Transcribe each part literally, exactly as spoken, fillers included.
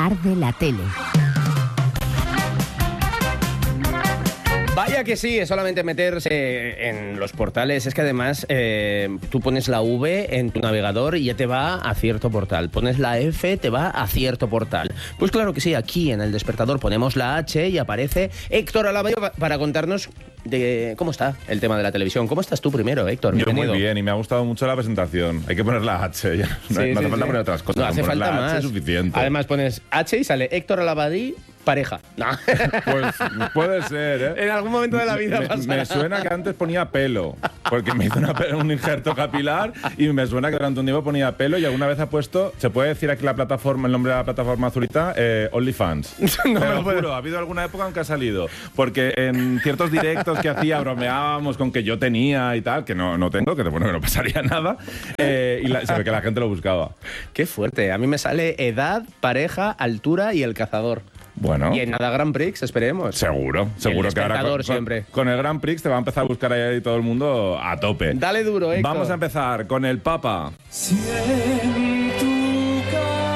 Arde la tele. Vaya que sí, es solamente meterse en los portales. Es que además eh, tú pones la V en tu navegador y ya te va a cierto portal. Pones la F, te va a cierto portal. Pues claro que sí, aquí en El Despertador ponemos la H y aparece Héctor Alabayo para contarnos de cómo está el tema de la televisión. ¿Cómo estás tú primero, Héctor? Yo Bienvenido. muy bien, y me ha gustado mucho la presentación. Hay que poner la H, ya. No, Sí, no sí, hace falta sí. poner otras cosas. No hace Con falta la más. H es suficiente. Además pones H y sale Héctor Alabadí, pareja. No. Pues puede ser, ¿eh? En algún momento de la vida me, pasará. me suena que antes ponía pelo, porque me hizo una, un injerto capilar y me suena que durante un tiempo ponía pelo y alguna vez ha puesto, se puede decir aquí la plataforma, el nombre de la plataforma azulita, eh, OnlyFans. No Te me lo lo puedo. juro, ha habido alguna época en que ha salido, porque en ciertos directos que hacía bromeábamos con que yo tenía y tal, que no, no tengo, que bueno, que no pasaría nada, eh, y la, se ve que la gente lo buscaba. Qué fuerte. A mí me sale edad, pareja, altura y el cazador. Bueno. Y en nada Grand Prix, esperemos. Seguro, seguro que ahora con, siempre. con, con el Grand Prix te va a empezar a buscar ahí todo el mundo a tope. Dale duro, Héctor. Vamos a empezar con el Papa. Si en tu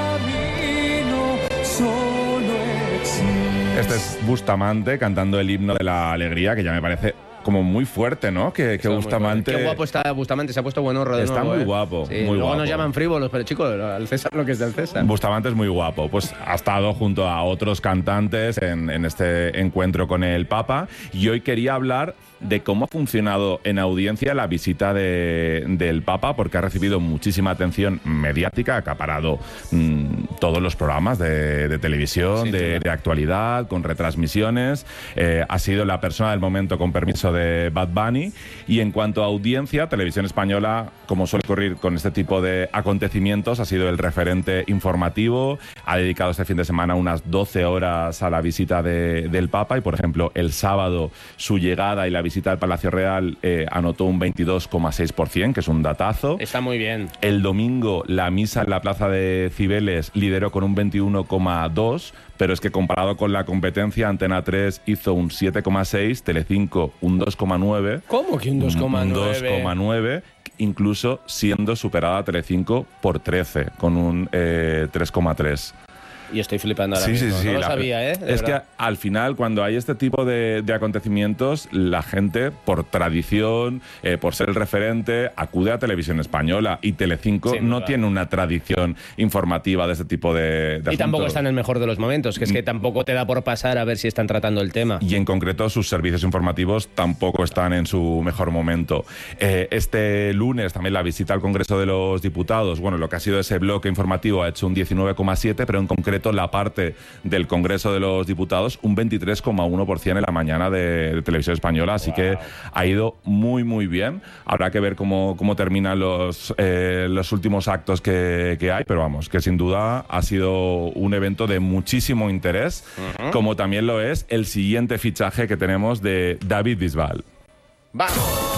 camino solo existe. Este es Bustamante cantando el himno de la alegría, que ya me parece como muy fuerte, ¿no? Que, que Está muy Bustamante... bueno. Qué guapo está Bustamante, se ha puesto buenorro de Está nuevo, muy ¿eh? guapo, Sí, muy luego guapo. nos llaman frívolos, pero chicos, al César lo que es del César. Bustamante es muy guapo. Pues ha estado junto a otros cantantes en, en este encuentro con el Papa, y hoy quería hablar de cómo ha funcionado en audiencia la visita de, del Papa, porque ha recibido muchísima atención mediática, ha acaparado mmm, todos los programas de, de televisión, Sí, de, claro. de actualidad, con retransmisiones. Eh, ha sido la persona del momento, con permiso de Bad Bunny. Y en cuanto a audiencia, Televisión Española, como suele ocurrir con este tipo de acontecimientos, ha sido el referente informativo. Ha dedicado este fin de semana unas doce horas a la visita de, del Papa, y por ejemplo el sábado su llegada y la visita al Palacio Real eh, anotó un veintidós coma seis por ciento, que es un datazo. Está muy bien. El domingo la misa en la Plaza de Cibeles lideró con un veintiuno coma dos, pero es que comparado con la competencia, Antena tres hizo un siete coma seis, Telecinco un dos coma nueve. ¿Cómo que un dos coma nueve? Un dos coma nueve, incluso siendo superada a Telecinco por trece, con un eh, tres coma tres. Y estoy flipando ahora Sí, mismo. sí, sí. No lo la- sabía, ¿eh? De es verdad. que al final, cuando hay este tipo de, de acontecimientos, la gente, por tradición, eh, por ser el referente, acude a Televisión Española, y Telecinco Sin no duda. tiene una tradición informativa de este tipo de, de Y tampoco asuntos. está en el mejor de los momentos, que es que tampoco te da por pasar a ver si están tratando el tema. Y en concreto sus servicios informativos tampoco están en su mejor momento. Eh, este lunes también la visita al Congreso de los Diputados. Bueno, lo que ha sido ese bloque informativo ha hecho un diecinueve coma siete, pero en concreto la parte del Congreso de los Diputados un veintitrés coma uno por ciento en la mañana de, de Televisión Española. Así wow. que ha ido muy, muy bien. Habrá que ver cómo, cómo terminan los, eh, los últimos actos que, que hay, pero vamos, que sin duda ha sido un evento de muchísimo interés, uh-huh. como también lo es el siguiente fichaje que tenemos de David Bisbal. ¡Vamos!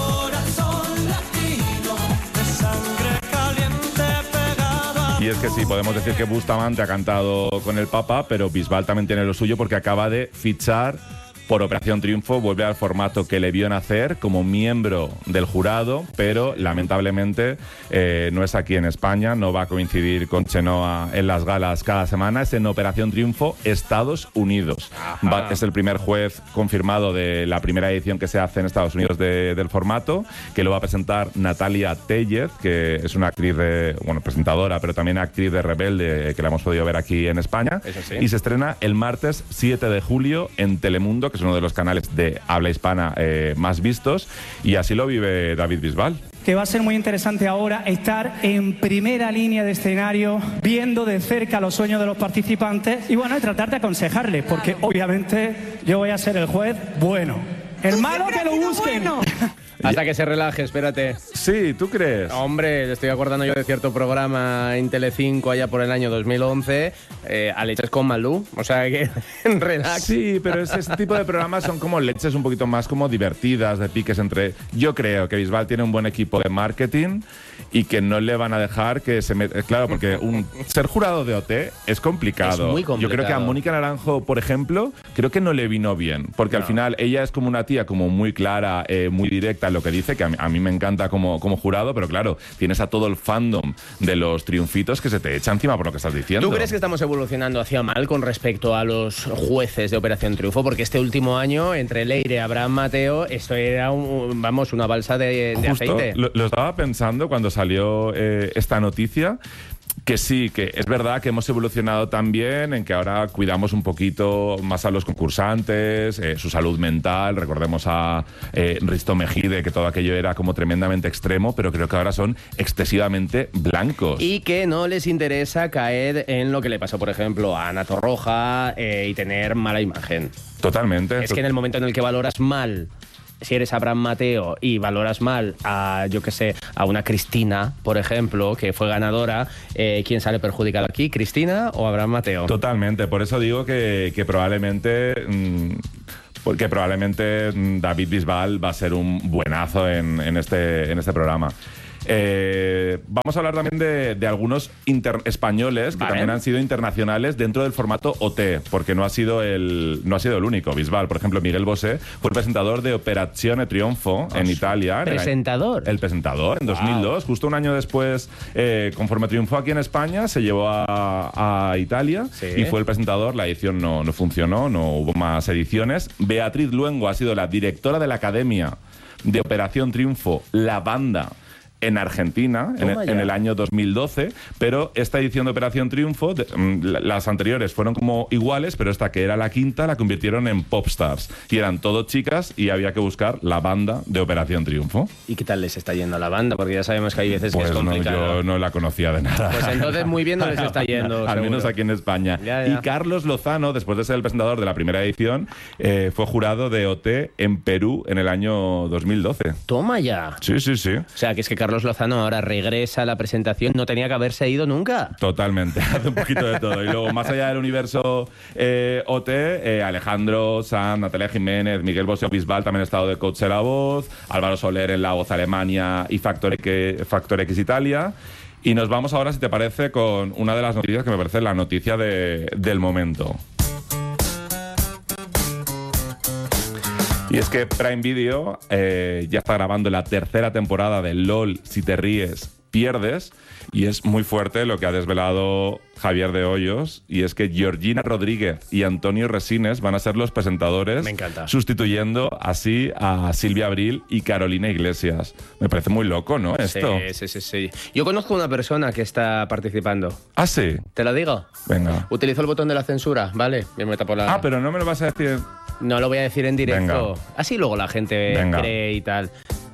Y es que sí, podemos decir que Bustamante ha cantado con el Papa, pero Bisbal también tiene lo suyo, porque acaba de fichar por Operación Triunfo, vuelve al formato que le vio nacer como miembro del jurado, pero lamentablemente eh, no es aquí en España, no va a coincidir con Chenoa en las galas cada semana, es en Operación Triunfo Estados Unidos. Va, es el primer juez confirmado de la primera edición que se hace en Estados Unidos de, del formato, que lo va a presentar Natalia Tellez, que es una actriz, de, bueno, presentadora, pero también actriz de Rebelde, que la hemos podido ver aquí en España. Eso sí. Y se estrena el martes siete de julio en Telemundo, que es uno de los canales de habla hispana eh, más vistos, y así lo vive David Bisbal. Que va a ser muy interesante ahora estar en primera línea de escenario, viendo de cerca los sueños de los participantes y bueno, y tratar de aconsejarles, porque obviamente yo voy a ser el juez bueno. El malo que lo busquen. Bueno. Hasta que se relaje, espérate. Sí, ¿tú crees? Hombre, le estoy acordando yo de cierto programa en Telecinco allá por el año dos mil once, eh, a leches con Malú, o sea que relax. Sí, pero ese tipo de programas son como leches un poquito más como divertidas, de piques entre... Yo creo que Bisbal tiene un buen equipo de marketing y que no le van a dejar que se meta. Claro, porque un, ser jurado de O T es complicado. Es muy complicado. Yo creo que a Mónica Naranjo, por ejemplo, creo que no le vino bien, porque no. al final ella es como una tía como muy clara, eh, muy directa en lo que dice, que a mí, a mí me encanta como, como jurado, pero claro, tienes a todo el fandom de los triunfitos que se te echa encima por lo que estás diciendo. ¿Tú crees que estamos evolucionando hacia mal con respecto a los jueces de Operación Triunfo? Porque este último año, entre Leire y Abraham Mateo, esto era, un, vamos, una balsa de, de Justo, aceite. Lo, lo estaba pensando cuando salió eh, esta noticia. Que sí, que es verdad que hemos evolucionado también en que ahora cuidamos un poquito más a los concursantes, eh, su salud mental. Recordemos a eh, Risto Mejide, que todo aquello era como tremendamente extremo, pero creo que ahora son excesivamente blancos. Y que no les interesa caer en lo que le pasó, por ejemplo, a Ana Torroja eh, y tener mala imagen. Totalmente. Es que en el momento en el que valoras mal, si eres Abraham Mateo y valoras mal a, yo qué sé, a una Cristina, por ejemplo, que fue ganadora, eh, ¿quién sale perjudicado aquí? ¿Cristina o Abraham Mateo? Totalmente, por eso digo que, que probablemente... Mmm, porque probablemente David Bisbal va a ser un buenazo en, en, este, en este programa. Eh, vamos a hablar también de, de algunos inter- españoles que vale. también han sido internacionales dentro del formato O T, porque no ha sido el, no ha sido el único. Bisbal, por ejemplo, Miguel Bosé fue el presentador de Operazione Triunfo en Os, Italia. ¿Presentador? El, el presentador, en Wow. dos mil dos. Justo un año después, eh, conforme triunfó aquí en España, se llevó a, a Italia sí. y fue el presentador. La edición no, no funcionó, no hubo más ediciones. Beatriz Luengo ha sido la directora de la Academia de Operación Triunfo, la banda, en Argentina, en el, en el año dos mil doce, pero esta edición de Operación Triunfo, de, mm, las anteriores fueron como iguales, pero esta que era la quinta la convirtieron en Popstars. Y eran todo chicas y había que buscar la banda de Operación Triunfo. ¿Y qué tal les está yendo a la banda? Porque ya sabemos que hay veces Pues que es no, complicado. yo no la conocía de nada. Pues entonces muy bien no les está yendo. Al seguro. menos aquí en España. Ya, ya. Y Carlos Lozano, después de ser el presentador de la primera edición, eh, fue jurado de O T en Perú en el año dos mil doce. Toma ya. Sí, sí, sí. O sea, que es que Carlos Lozano ahora regresa a la presentación, no tenía que haberse ido nunca. Totalmente, hace un poquito de todo. Y luego, más allá del universo eh, O T, eh, Alejandro Sanz, Natalia Jiménez, Miguel Bosé Bisbal también ha estado de coach en La Voz, Álvaro Soler en La Voz Alemania y Factor X, Factor X Italia. Y nos vamos ahora, si te parece, con una de las noticias que me parece la noticia de, del momento. Y es que Prime Video eh, ya está grabando la tercera temporada de LOL, Si te ríes, pierdes. Y es muy fuerte lo que ha desvelado Javier de Hoyos, y es que Georgina Rodríguez y Antonio Resines van a ser los presentadores. Me encanta. Sustituyendo así a Silvia Abril y Carolina Iglesias. Me parece muy loco, ¿no? Esto. Sí, sí, sí, sí. Yo conozco una persona que está participando. Ah, sí. ¿Te lo digo? Venga. Utilizo el botón de la censura, ¿vale? Bien, me tapo la... Ah, pero no me lo vas a decir. No lo voy a decir en directo. Venga. Así luego la gente Venga. cree y tal.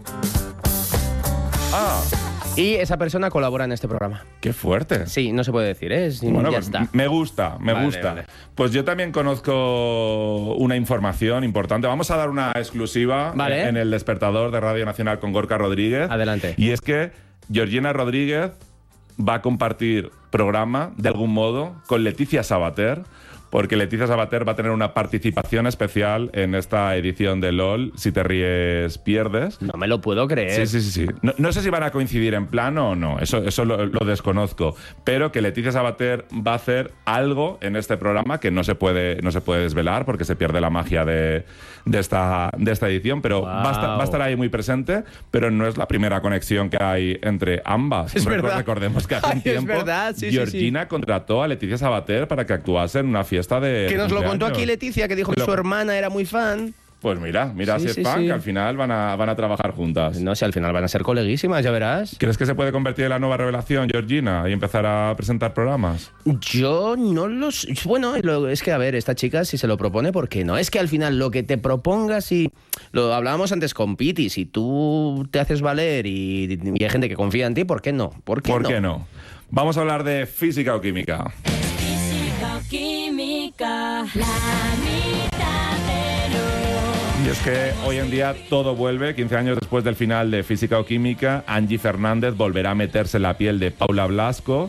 Ah, Y esa persona colabora en este programa. qué fuerte. Sí, no se puede decir, ¿eh? Es- Bueno, ya pues está. me gusta, me Vale, gusta. vale. Pues yo también conozco una información importante. Vamos a dar una exclusiva Vale. en el despertador de Radio Nacional con Gorka Rodríguez. Adelante. Y es que Georgina Rodríguez va a compartir programa, de algún modo, con Leticia Sabater, porque Leticia Sabater va a tener una participación especial en esta edición de LOL, Si te ríes, pierdes. No me lo puedo creer. Sí, sí, sí. sí. No, no sé si van a coincidir en plano o no, eso, eso lo, lo desconozco, pero que Leticia Sabater va a hacer algo en este programa que no se puede, no se puede desvelar porque se pierde la magia de, de, esta, de esta edición, pero Wow. va, a estar, va a estar ahí muy presente, pero no es la primera conexión que hay entre ambas. Es Reco- verdad. Recordemos que hace Ay, un es tiempo verdad, sí, sí, sí. Georgina contrató a Leticia Sabater para que actuase en una fiesta de Que nos lo contó cumpleaños. aquí Leticia, que dijo que Lo- su hermana era muy fan. Pues mira, mira Sí, si es sí, fan, sí. que al final van a, van a trabajar juntas. No sé, al final van a ser coleguísimas, ya verás. ¿Crees que se puede convertir en la nueva revelación, Georgina, y empezar a presentar programas? Yo no los... Bueno, lo- es que, a ver, esta chica si se lo propone, ¿por qué no? Es que al final lo que te propongas y... Lo hablábamos antes con Piti, si tú te haces valer y, y hay gente que confía en ti, ¿por qué no? ¿Por qué ¿Por no? qué no? Vamos a hablar de física o química. Física o química, la mitad de lo... Y es que hoy en día todo vuelve. quince años después del final de Física o Química, Angie Fernández volverá a meterse en la piel de Paula Blasco.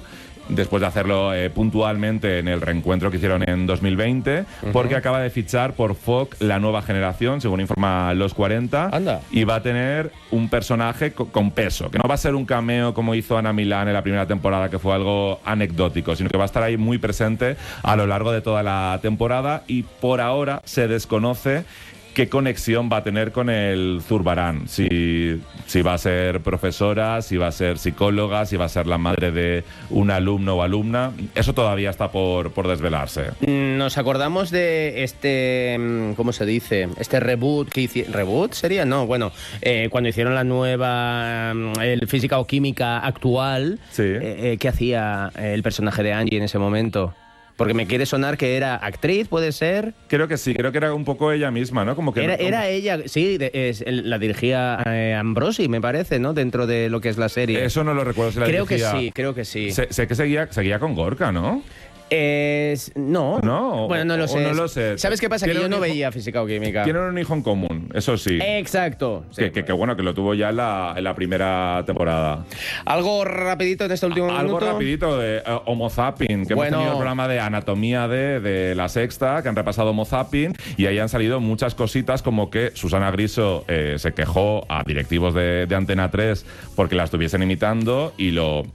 después de hacerlo eh, puntualmente en el reencuentro que hicieron en dos mil veinte, uh-huh. porque acaba de fichar por Fox la nueva generación, según informa Los cuarenta. Anda. Y va a tener un personaje co- con peso, que no va a ser un cameo como hizo Ana Milán en la primera temporada, que fue algo anecdótico, sino que va a estar ahí muy presente a lo largo de toda la temporada, y por ahora se desconoce qué conexión va a tener con el Zurbarán. Si, si va a ser profesora, si va a ser psicóloga, si va a ser la madre de un alumno o alumna. Eso todavía está por, por desvelarse. Nos acordamos de este, ¿cómo se dice? Este reboot que hicieron. ¿Reboot sería? No, bueno, eh, cuando hicieron la nueva, el Física o Química actual, sí. eh, eh, ¿qué hacía el personaje de Angie en ese momento? Porque me quiere sonar que era actriz, ¿puede ser? Creo que sí, creo que era un poco ella misma, ¿no? Como que Era, no, como... era ella, sí, de, es, la dirigía eh, Ambrosi, me parece, ¿no? Dentro de lo que es la serie. Eso no lo recuerdo si la Creo dirigía. que sí, creo que sí. Sé, sé que seguía, seguía con Gorka, ¿no? Es, no. No, Bueno, no lo o sé. no lo sé. ¿Sabes qué pasa? Que Tiene yo un no hijo- veía Física o Química. Tienen un hijo en común, eso sí. Exacto. Sí. Que, que, que bueno, que lo tuvo ya en la, en la primera temporada. Algo rapidito en este último Algo minuto. rapidito de uh, Homo Zapping, que Bueno. hemos tenido el programa de Anatomía de, de La Sexta, que han repasado Homo Zapping, y ahí han salido muchas cositas, como que Susana Griso eh, se quejó a directivos de, de Antena tres porque la estuviesen imitando, y lo